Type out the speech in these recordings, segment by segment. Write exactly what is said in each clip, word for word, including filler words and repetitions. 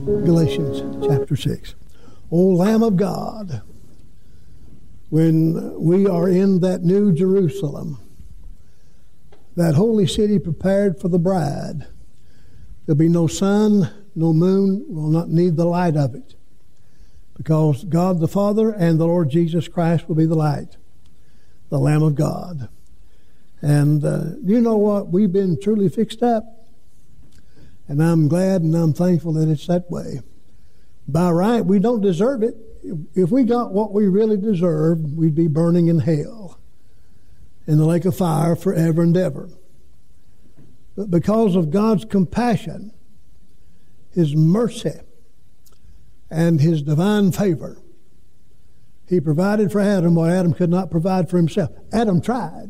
Galatians chapter six. O Lamb of God, when we are in that new Jerusalem, that holy city prepared for the bride, there'll be no sun, no moon, will not need the light of it, because God the Father and the Lord Jesus Christ will be the light, the Lamb of God. And uh, you know what? We've been truly fixed up. And I'm glad and I'm thankful that it's that way. By right, we don't deserve it. If we got what we really deserved, we'd be burning in hell, in the lake of fire forever and ever. But because of God's compassion, His mercy, and His divine favor, He provided for Adam what Adam could not provide for himself. Adam tried.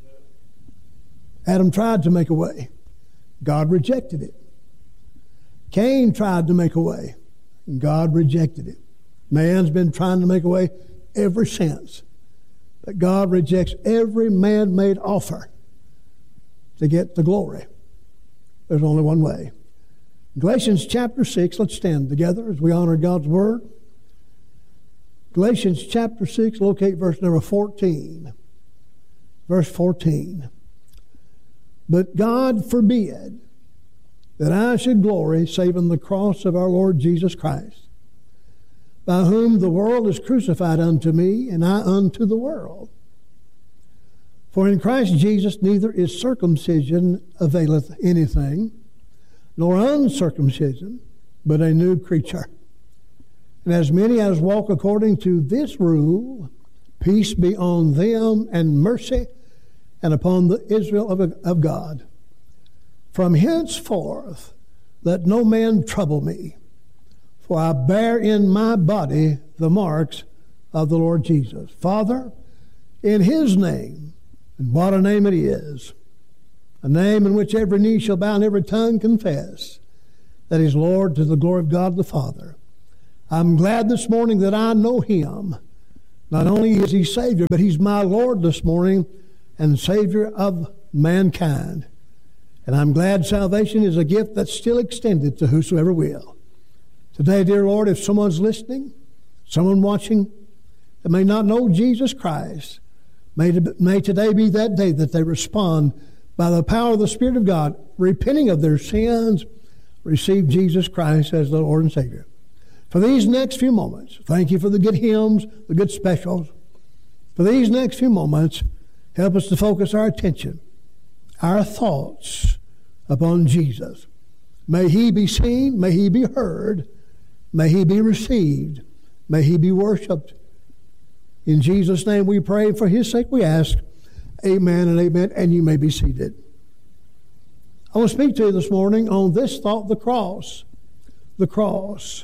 Adam tried to make a way. God rejected it. Cain tried to make a way, and God rejected it. Man's been trying to make a way ever since. But God rejects every man-made offer to get the glory. There's only one way. Galatians chapter six, let's stand together as we honor God's Word. Galatians chapter six, locate verse number fourteen. Verse fourteen. But God forbid that I should glory save in the cross of our Lord Jesus Christ, by whom the world is crucified unto me, and I unto the world. For in Christ Jesus neither is circumcision availeth anything, nor uncircumcision, but a new creature. And as many as walk according to this rule, peace be on them and mercy, and upon the Israel of, of God. From henceforth, let no man trouble me, for I bear in my body the marks of the Lord Jesus. Father, in His name, and what a name it is, a name in which every knee shall bow and every tongue confess that He's Lord, to the glory of God the Father. I'm glad this morning that I know Him. Not only is He Savior, but He's my Lord this morning and Savior of mankind. And I'm glad salvation is a gift that's still extended to whosoever will. Today, dear Lord, if someone's listening, someone watching that may not know Jesus Christ, may, may today be that day that they respond by the power of the Spirit of God, repenting of their sins, receive Jesus Christ as the Lord and Savior. For these next few moments, thank you for the good hymns, the good specials. For these next few moments, help us to focus our attention, our thoughts upon Jesus. May He be seen, may He be heard, may He be received, may He be worshiped. In Jesus' name we pray, for His sake we ask. Amen and amen, and you may be seated. I want to speak to you this morning on this thought, the cross. The cross.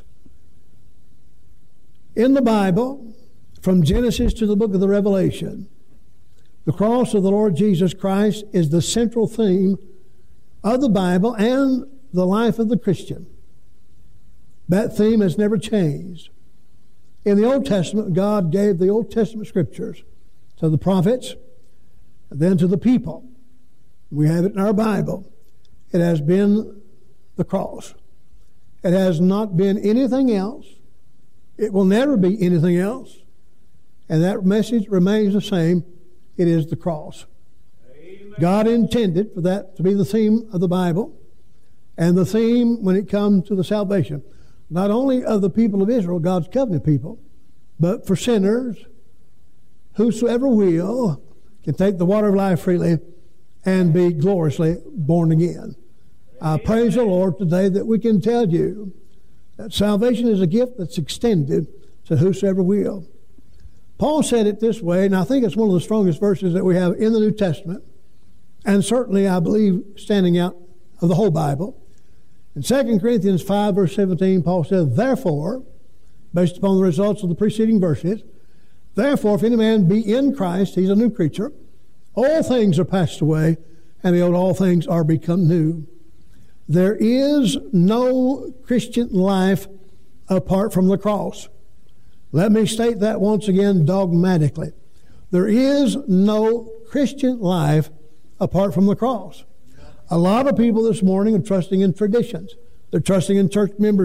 In the Bible, from Genesis to the book of the Revelation, the cross of the Lord Jesus Christ is the central theme of the Bible and the life of the Christian. That theme has never changed. In the Old Testament, God gave the Old Testament scriptures to the prophets, and then to the people. We have it in our Bible. It has been the cross. It has not been anything else. It will never be anything else. And that message remains the same. It is the cross. Amen. God intended for that to be the theme of the Bible and the theme when it comes to the salvation, not only of the people of Israel, God's covenant people, but for sinners, whosoever will can take the water of life freely and be gloriously born again. I praise the Lord today that we can tell you that salvation is a gift that's extended to whosoever will. Paul said it this way, and I think it's one of the strongest verses that we have in the New Testament, and certainly I believe standing out of the whole Bible. In Second Corinthians five, verse seventeen, Paul said, therefore, based upon the results of the preceding verses, therefore, if any man be in Christ, he's a new creature. All things are passed away, and behold, all things are become new. There is no Christian life apart from the cross. Let me state that once again dogmatically. There is no Christian life apart from the cross. A lot of people this morning are trusting in traditions. They're trusting in church membership.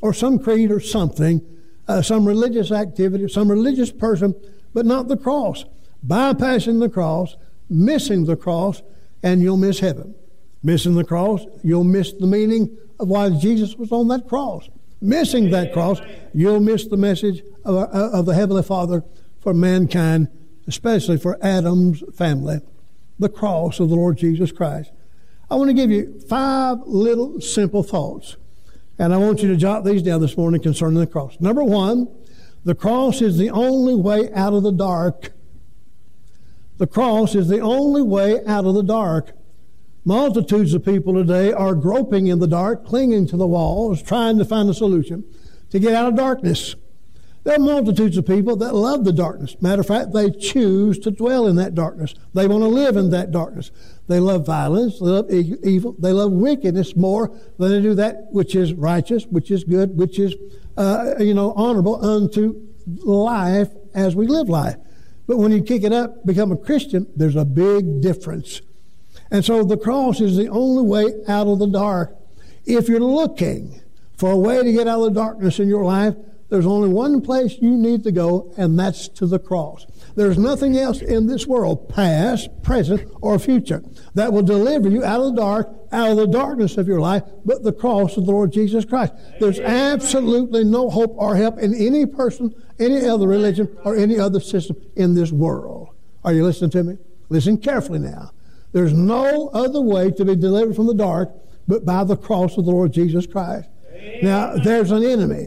or some creed or something, uh, some religious activity, some religious person, but not the cross. Bypassing the cross, missing the cross, and you'll miss heaven. Missing the cross, you'll miss the meaning of why Jesus was on that cross. Missing that cross, you'll miss the message of, of the Heavenly Father for mankind, especially for Adam's family, the cross of the Lord Jesus Christ. I want to give you five little simple thoughts, and I want you to jot these down this morning concerning the cross. Number one, the cross is the only way out of the dark. The cross is the only way out of the dark. Multitudes of people today are groping in the dark, clinging to the walls, trying to find a solution to get out of darkness. There are multitudes of people that love the darkness. Matter of fact, they choose to dwell in that darkness. They want to live in that darkness. They love violence, they love evil, they love wickedness more than they do that which is righteous, which is good, which is, uh, you know, honorable unto life as we live life. But when you kick it up, become a Christian, there's a big difference. And so the cross is the only way out of the dark. If you're looking for a way to get out of the darkness in your life, there's only one place you need to go, and that's to the cross. There's nothing else in this world, past, present, or future, that will deliver you out of the dark, out of the darkness of your life, but the cross of the Lord Jesus Christ. There's absolutely no hope or help in any person, any other religion, or any other system in this world. Are you listening to me? Listen carefully now. There's no other way to be delivered from the dark but by the cross of the Lord Jesus Christ. Now, there's an enemy,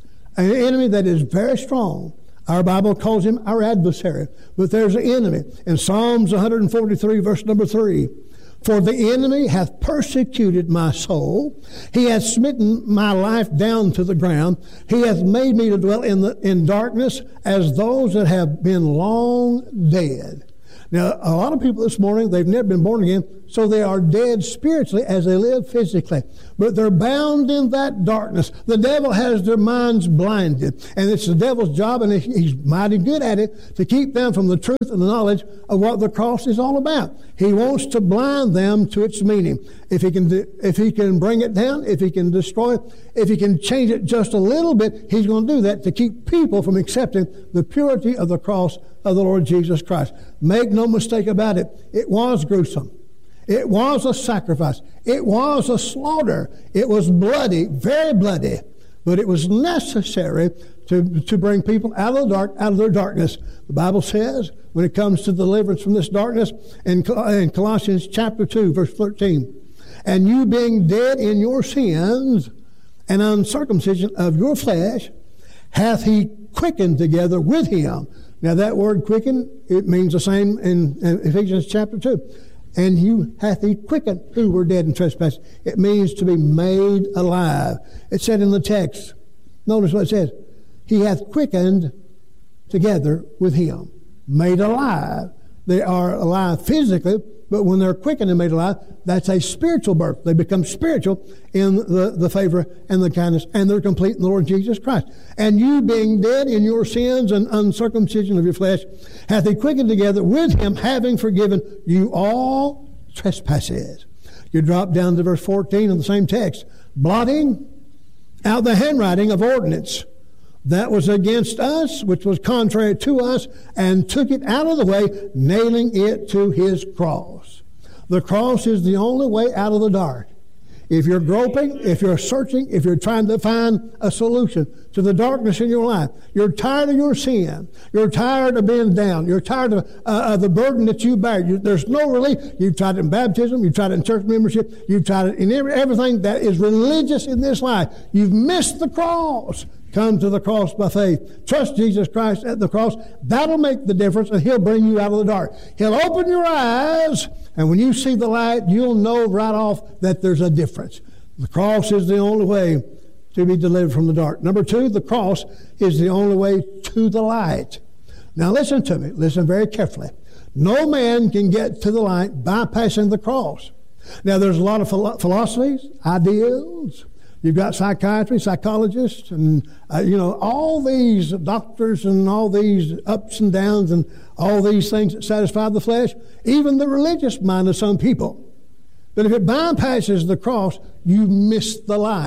an enemy that is very strong. Our Bible calls him our adversary. But there's an enemy. In Psalms one forty-three, verse number three, for the enemy hath persecuted my soul. He hath smitten my life down to the ground. He hath made me to dwell in, the, in darkness as those that have been long dead. Now, a lot of people this morning, they've never been born again, so they are dead spiritually as they live physically. But they're bound in that darkness. The devil has their minds blinded. And it's the devil's job, and he's mighty good at it, to keep them from the truth and the knowledge of what the cross is all about. He wants to blind them to its meaning. If he can, do, if he can bring it down, if he can destroy it, if he can change it just a little bit, he's going to do that to keep people from accepting the purity of the cross of the Lord Jesus Christ. Make no mistake about it. It was gruesome. It was a sacrifice. It was a slaughter. It was bloody, very bloody. But it was necessary to, to bring people out of the dark, out of their darkness. The Bible says, when it comes to deliverance from this darkness, in, in Colossians chapter two, verse thirteen, and you being dead in your sins and uncircumcision of your flesh, hath he quickened together with him. Now that word quicken, it means the same in, in Ephesians chapter two. And you hath he quickened who were dead in trespasses. It means to be made alive. It said in the text, notice what it says, he hath quickened together with him. Made alive. They are alive physically, but when they're quickened and made alive, that's a spiritual birth. They become spiritual in the, the favor and the kindness, and they're complete in the Lord Jesus Christ. And you being dead in your sins and uncircumcision of your flesh, hath he quickened together with him, having forgiven you all trespasses. You drop down to verse fourteen of the same text. Blotting out the handwriting of ordinance that was against us, which was contrary to us, and took it out of the way, nailing it to his cross. The cross is the only way out of the dark. If you're groping, if you're searching, if you're trying to find a solution to the darkness in your life, you're tired of your sin, you're tired of being down, you're tired of, uh, of the burden that you bear, you, there's no relief. You've tried it in baptism, you've tried it in church membership, you've tried it in every, everything that is religious in this life. You've missed the cross. Come to the cross by faith. Trust Jesus Christ at the cross. That'll make the difference, and he'll bring you out of the dark. He'll open your eyes, and when you see the light, you'll know right off that there's a difference. The cross is the only way to be delivered from the dark. Number two, the cross is the only way to the light. Now listen to me. Listen very carefully. No man can get to the light bypassing the cross. Now there's a lot of philo- philosophies, ideals. You've got psychiatry, psychologists, and, uh, you know, all these doctors and all these ups and downs and all these things that satisfy the flesh, even the religious mind of some people. But if it bypasses the cross, you miss the light.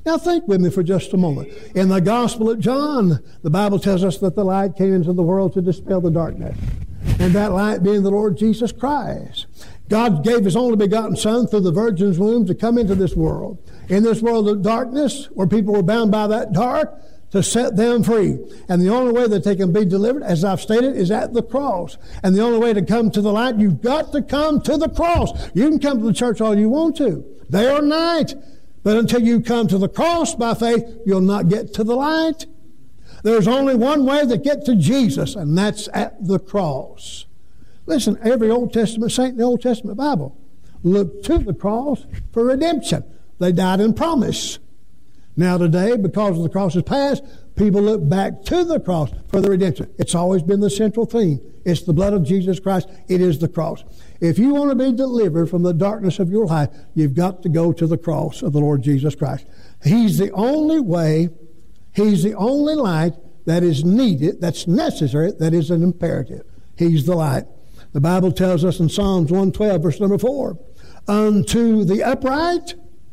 Now think with me for just a moment. In the Gospel of John, the Bible tells us that the light came into the world to dispel the darkness. And that light being the Lord Jesus Christ. God gave His only begotten Son through the Virgin's womb to come into this world. In this world of darkness, where people were bound by that dark, to set them free. And the only way that they can be delivered, as I've stated, is at the cross. And the only way to come to the light, you've got to come to the cross. You can come to the church all you want to, day or night. But until you come to the cross by faith, you'll not get to the light. There's only one way to get to Jesus, and that's at the cross. Listen, every Old Testament saint in the Old Testament Bible looked to the cross for redemption. They died in promise. Now today, because of the cross's past, people look back to the cross for the redemption. It's always been the central theme. It's the blood of Jesus Christ. It is the cross. If you want to be delivered from the darkness of your life, you've got to go to the cross of the Lord Jesus Christ. He's the only way, He's the only light that is needed, that's necessary, that is an imperative. He's the light. The Bible tells us in Psalms one twelve, verse number four, unto the upright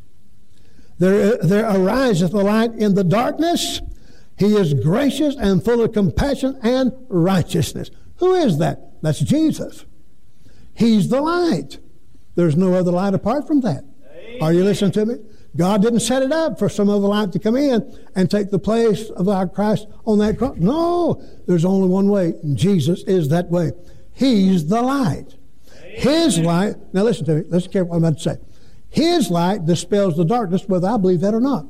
There, there ariseth a light in the darkness. He is gracious and full of compassion and righteousness. Who is that? That's Jesus. He's the light. There's no other light apart from that. Amen. Are you listening to me? God didn't set it up for some other light to come in and take the place of our Christ on that cross. No, there's only one way. Jesus is that way. He's the light. Amen. His light, now listen to me. Listen carefully what I'm about to say. His light dispels the darkness, whether I believe that or not.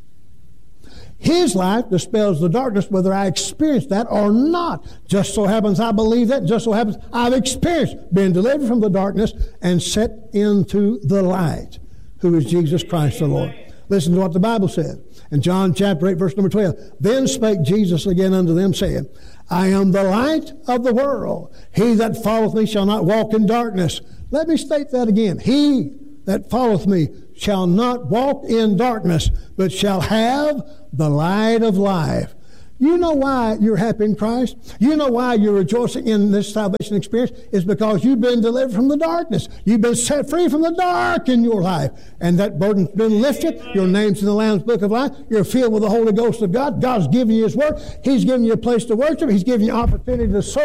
His light dispels the darkness, whether I experience that or not. Just so happens I believe that. Just so happens I've experienced being delivered from the darkness and set into the light, who is Jesus Christ the Lord. Listen to what the Bible says. In John chapter eight, verse number twelve. Then spake Jesus again unto them, saying, I am the light of the world. He that followeth me shall not walk in darkness. Let me state that again. He that followeth me shall not walk in darkness, but shall have the light of life. You know why you're happy in Christ? You know why you're rejoicing in this salvation experience? It's because you've been delivered from the darkness. You've been set free from the dark in your life. And that burden's been lifted. Your name's in the Lamb's Book of Life. You're filled with the Holy Ghost of God. God's given you His Word. He's given you a place to worship. He's given you opportunity to serve